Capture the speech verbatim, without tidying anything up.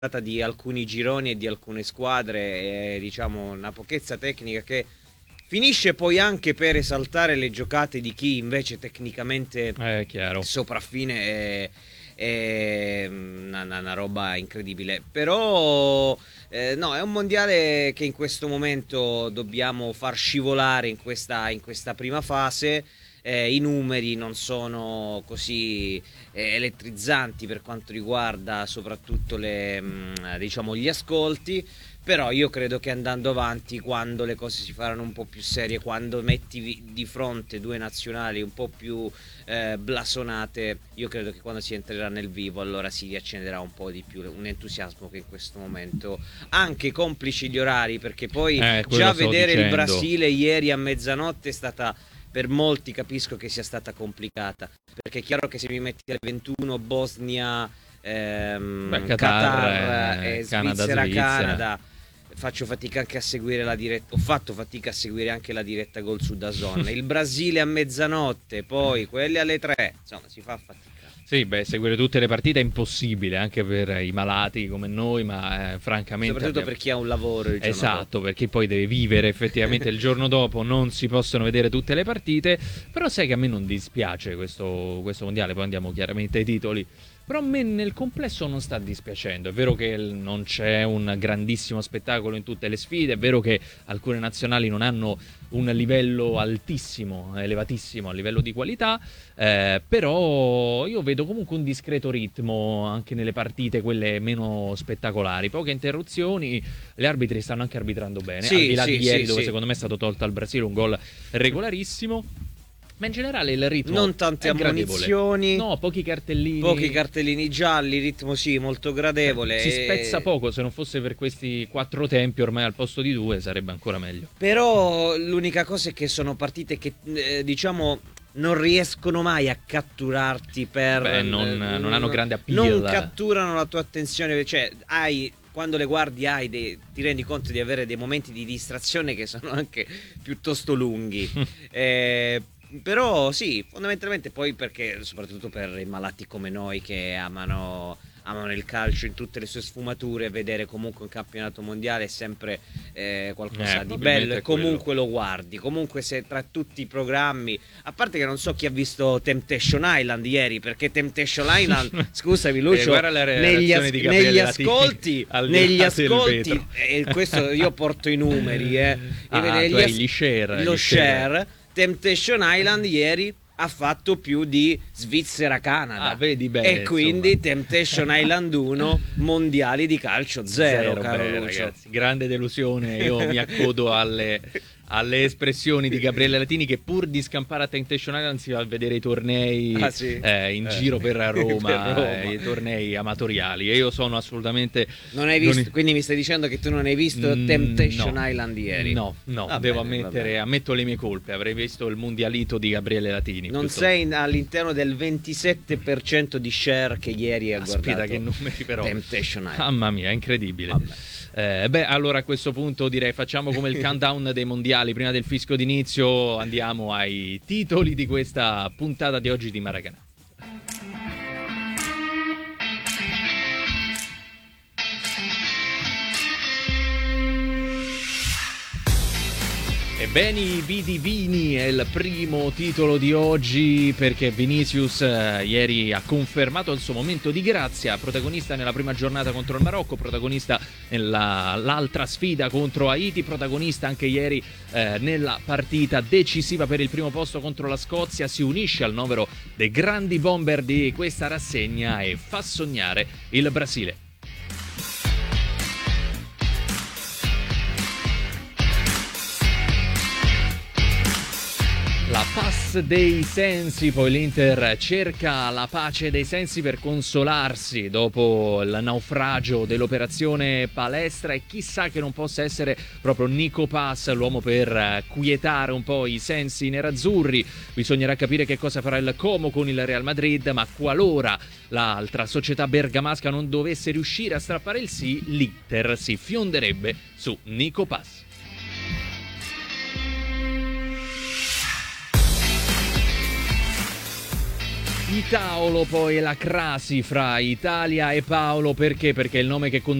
di alcuni gironi e di alcune squadre, e, diciamo una pochezza tecnica che finisce poi anche per esaltare le giocate di chi invece tecnicamente è chiaro, sopraffine è, è una, una roba incredibile. Però eh, no, è un mondiale che in questo momento dobbiamo far scivolare in questa, in questa prima fase. Eh, I numeri non sono così eh, elettrizzanti per quanto riguarda soprattutto le, mh, diciamo, gli ascolti, però io credo che andando avanti, quando le cose si faranno un po' più serie, quando metti di fronte due nazionali un po' più eh, blasonate, io credo che quando si entrerà nel vivo allora si riaccenderà un po' di più un entusiasmo che in questo momento, anche complici gli orari, perché poi eh, già sto vedere dicendo. il Brasile ieri a mezzanotte è stata, per molti capisco che sia stata complicata, perché è chiaro che se mi metti alle ventuno Bosnia, ehm, Beh, Qatar, Qatar eh, e Canada, Svizzera, Svizzera. Canada, faccio fatica anche a seguire la diretta, ho fatto fatica a seguire anche la diretta Gol su D A Z N. Il Brasile a mezzanotte, poi quelle alle tre, insomma si fa fatica. Sì, beh, seguire tutte le partite è impossibile anche per i malati come noi, ma eh, francamente soprattutto abbiamo... per chi ha un lavoro il giorno esatto, dopo. perché poi deve vivere effettivamente il giorno dopo, non si possono vedere tutte le partite, però sai che a me non dispiace questo, questo mondiale, poi andiamo chiaramente ai titoli. Però a me nel complesso non sta dispiacendo. È vero che non c'è un grandissimo spettacolo in tutte le sfide, è vero che alcune nazionali non hanno un livello altissimo, elevatissimo a livello di qualità, eh, però io vedo comunque un discreto ritmo anche nelle partite, quelle meno spettacolari. Poche interruzioni, gli arbitri stanno anche arbitrando bene, sì, al di là sì, di ieri sì, dove sì. secondo me è stato tolto al Brasile un gol regolarissimo. Ma in generale il ritmo non tante è ammonizioni, no, pochi cartellini, pochi cartellini gialli, ritmo sì, molto gradevole. si spezza poco, se non fosse per questi quattro tempi ormai al posto di due sarebbe ancora meglio. Però l'unica cosa è che sono partite che eh, diciamo non riescono mai a catturarti per Beh, non, eh, non hanno grande appeal. Non catturano la tua attenzione, cioè hai, quando le guardi hai dei, ti rendi conto di avere dei momenti di distrazione che sono anche piuttosto lunghi. eh, Però sì, fondamentalmente poi perché, soprattutto per i malati come noi che amano, amano il calcio in tutte le sue sfumature, vedere comunque un campionato mondiale è sempre eh, qualcosa Eh, di bello, e comunque quello. lo guardi. Comunque se tra tutti i programmi, a parte che non so chi ha visto Temptation Island ieri, perché Temptation Island, scusami Lucio, eh, la negli, as- di negli Latini, ascolti, negli ascolti e questo io porto i numeri, eh, ah, e tu gli hai gli share, lo gli share. share. Temptation Island ieri ha fatto più di Svizzera-Canada. Ah, vedi bene, e quindi insomma. Temptation Island uno, mondiali di calcio zero, Zero, caro beh, Lucio. ragazzi, grande delusione. Io mi accodo alle, alle espressioni di Gabriele Latini, che pur di scampare a Temptation Island si va a vedere i tornei Ah, sì? eh, in Eh. giro per Roma, Per Roma. eh, i tornei amatoriali, e io sono assolutamente Non hai visto, non- quindi mi stai dicendo che tu non hai visto Mm, Temptation no. Island ieri? No, no, Va devo bene, va ammettere, bene. ammetto le mie colpe. Avrei visto il mondialito di Gabriele Latini. Non piuttosto. sei in- all'interno del ventisette per cento di share che ieri ha Aspetta, guardato che numeri però. Temptation Island. Mamma mia, è incredibile. Vabbè. Eh, beh, allora a questo punto direi facciamo come il countdown dei mondiali. Prima del fischio d'inizio andiamo ai titoli di questa puntata di oggi di Maracanã. E Beni Vidi Vini è il primo titolo di oggi, perché Vinicius eh, ieri ha confermato il suo momento di grazia, protagonista nella prima giornata contro il Marocco, protagonista nell'altra sfida contro Haiti, protagonista anche ieri eh, nella partita decisiva per il primo posto contro la Scozia. Si unisce al novero dei grandi bomber di questa rassegna e fa sognare il Brasile. La paz dei sensi, poi l'Inter cerca la pace dei sensi per consolarsi dopo il naufragio dell'operazione palestra, e chissà che non possa essere proprio Nico Paz l'uomo per quietare un po' i sensi nerazzurri. Bisognerà capire che cosa farà il Como con il Real Madrid, ma qualora l'altra società bergamasca non dovesse riuscire a strappare il sì, l'Inter si fionderebbe su Nico Paz. di tavolo poi la crasi fra Italia e Paolo, perché? Perché è il nome che